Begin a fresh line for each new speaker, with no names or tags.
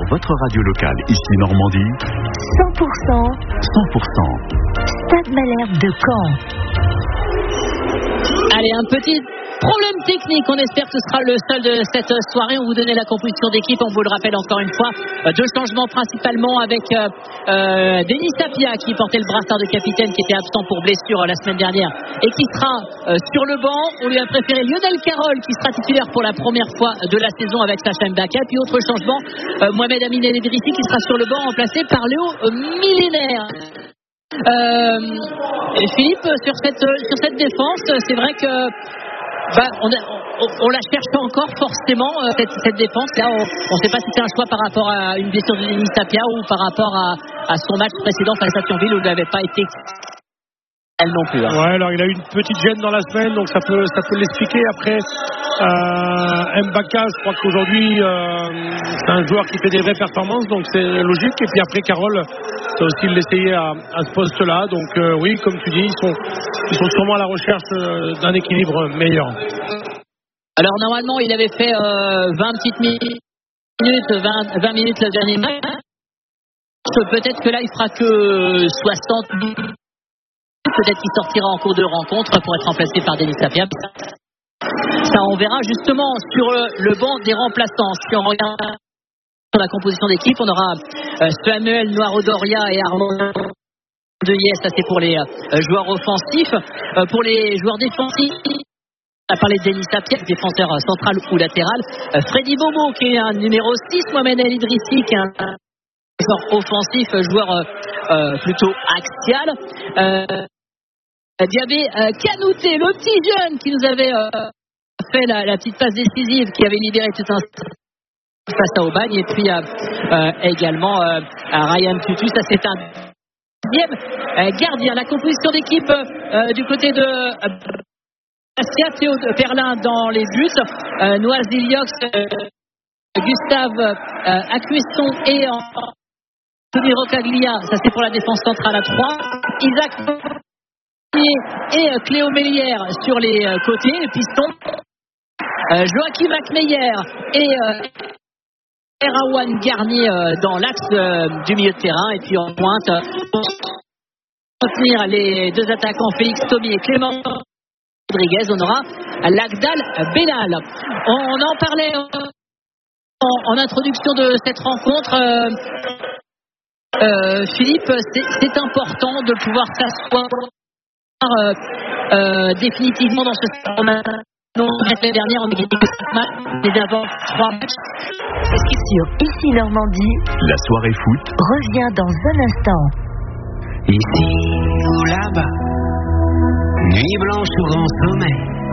votre radio locale, ici Normandie.
100%.
100%.
Stade Malherbe de Caen.
Allez, un petit problème technique. On espère que ce sera le seul de cette soirée. On vous donnait la composition d'équipe. On vous le rappelle encore une fois. Deux changements principalement avec Denis Tapia qui portait le brassard de capitaine, qui était absent pour blessure la semaine dernière et qui sera sur le banc. On lui a préféré Lionel Carroll qui sera titulaire pour la première fois de la saison avec Sacha Mbaka. Puis autre changement, Mohamed Amin El Idrissi qui sera sur le banc remplacé par Léo Millénaire. Et Philippe, sur cette défense, c'est vrai que on la cherche encore forcément, cette défense là. On ne sait pas si c'est un choix par rapport à une blessure de Denis Tapia ou par rapport à son match précédent face à Thionville où il n'avait pas été elle non plus.
Ouais, alors il a eu une petite gêne dans la semaine, donc ça peut l'expliquer. Après Mbaka, je crois qu'aujourd'hui c'est un joueur qui fait des vraies performances, donc c'est logique. Et puis après Carroll, c'est aussi l'essayer à ce poste-là. Donc oui, comme tu dis, ils sont sûrement à la recherche d'un équilibre meilleur.
Alors normalement, il avait fait 20 petites minutes, 20 minutes le dernier match. Peut-être que là, il fera que 60 minutes. Peut-être qu'il sortira en cours de rencontre pour être remplacé par Denis Tapia. Ça, on verra justement sur le banc des remplaçants. Si on regarde sur la composition d'équipe, on aura Samuel Noiro-Doria et Armand Deyes. Ça, c'est pour les joueurs offensifs. Pour les joueurs défensifs, on a parlé de Denis Tapia, défenseur central ou latéral. Freddy Bomo, qui est un numéro 6. Mohamed El Idrissi, qui est un joueur offensif, joueur plutôt axial. Diabé Kanouté, le petit jeune qui nous avait fait la petite passe décisive, qui avait libéré tout un face à Aubagne, et puis également Ryan Tutu. Ça, c'est un deuxième gardien. La composition d'équipe du côté de Théo Perlin dans les buts, Noisy Liox, Gustave Acuesson et Tony Rocaglia. Ça, c'est pour la défense centrale à 3. Isaac et Cléo Mélière sur les côtés, les pistons. Joachim Akmeyer et Erawan Garnier dans l'axe du milieu de terrain. Et puis en pointe, pour retenir les deux attaquants Félix Thomy et Clément Rodriguez, on aura Lagdal Belal. On en parlait en introduction de cette rencontre. Philippe, c'est important de pouvoir s'asseoir définitivement dans ce format. Non, l'année dernière on a gagné 5 matchs, mais d'avant 3 matchs.
Sur Ici Normandie,
La soirée foot
revient dans un instant.
Ici ou là-bas, nuit blanche ou grand sommeil,